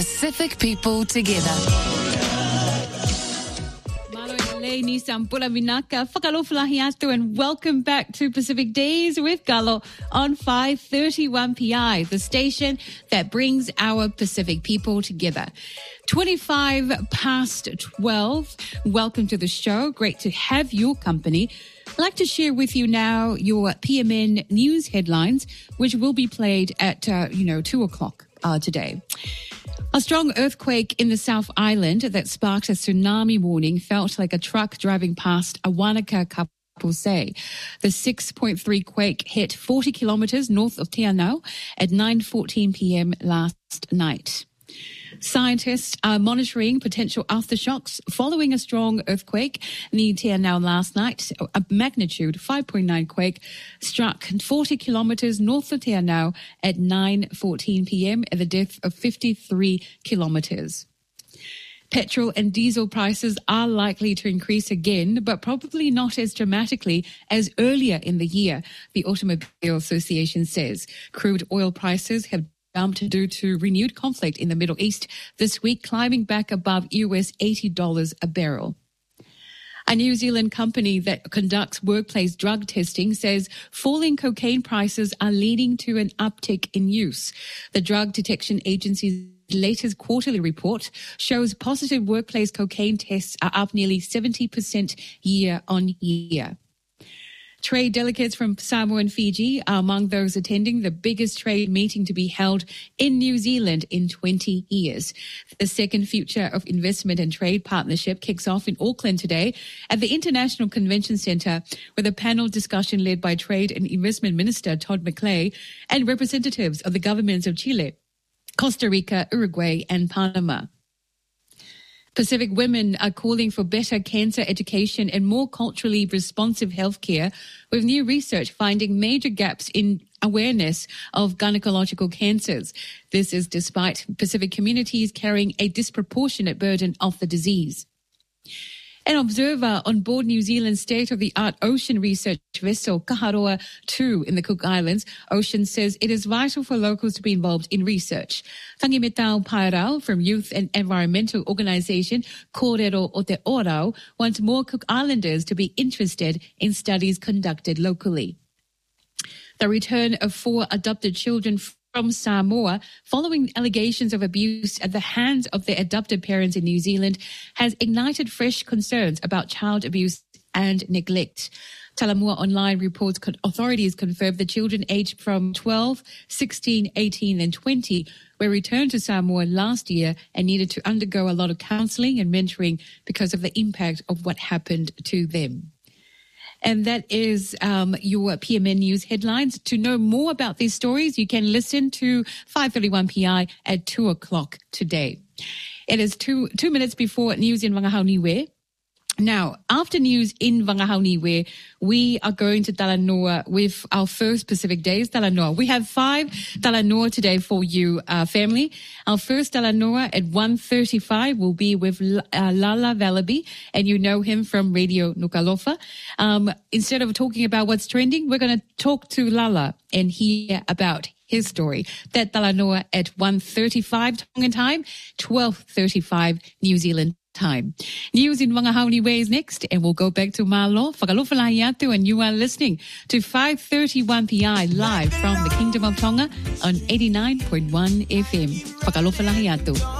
Pacific people together. And welcome back to Pacific Days with Galo on 531 PI, the station that brings our Pacific people together. 25 past 12. Welcome to the show. Great to have your company. I'd like to share with you now your PMN news headlines, which will be played at, 2 o'clock today. A strong earthquake in the South Island that sparked a tsunami warning felt like a truck driving past a Wanaka couple say. The 6.3 quake hit 40 kilometers north of Te Anau at 9:14 p.m. last night. Scientists are monitoring potential aftershocks following a strong earthquake near Te Anau last night. A magnitude 5.9 quake struck 40 kilometers north of Te Anau at 9:14 p.m. at the depth of 53 kilometers. Petrol and diesel prices are likely to increase again, but probably not as dramatically as earlier in the year, the Automobile Association says. Crude oil prices have jumped due to renewed conflict in the Middle East this week, climbing back above US $80 a barrel. A New Zealand company that conducts workplace drug testing says falling cocaine prices are leading to an uptick in use. The Drug Detection Agency's latest quarterly report shows positive workplace cocaine tests are up nearly 70% year on year. Trade delegates from Samoa and Fiji are among those attending the biggest trade meeting to be held in New Zealand in 20 years. The second Future of Investment and Trade Partnership kicks off in Auckland today at the International Convention Centre with a panel discussion led by Trade and Investment Minister Todd McClay and representatives of the governments of Chile, Costa Rica, Uruguay and Panama. Pacific women are calling for better cancer education and more culturally responsive healthcare, with new research finding major gaps in awareness of gynecological cancers. This is despite Pacific communities carrying a disproportionate burden of the disease. An observer on board New Zealand's state-of-the-art ocean research vessel Kaharoa 2 in the Cook Islands Ocean says it is vital for locals to be involved in research. Tangimetau Pairao from youth and environmental organisation Kōrero o Te Orao wants more Cook Islanders to be interested in studies conducted locally. The return of 4 adopted children from Samoa following allegations of abuse at the hands of their adopted parents in New Zealand has ignited fresh concerns about child abuse and neglect. Talamua Online reports authorities confirmed the children aged from 12, 16, 18 and 20 were returned to Samoa last year and needed to undergo a lot of counselling and mentoring because of the impact of what happened to them. And that is your PMN News headlines. To know more about these stories, you can listen to 531 PI at 2 o'clock today. It is two minutes before news in Whangahauniwe. Now, after news in Whangahauniwe, we are going to Talanoa with our first Pacific Days Talanoa. We have 5 Talanoa today for you, family. Our first Talanoa at 1:35 will be with Lala Valaby, and you know him from Radio Nukalofa. Instead of talking about what's trending, we're going to talk to Lala and hear about his story. That Talanoa at 1:35 Tongan time, 12:35 New Zealand time. News in Whangahauniwe is next, and we'll go back to Malo, Whakalofalahi atu, and you are listening to 531 PI live from the Kingdom of Tonga on 89.1 FM. Whakalofalahi atu.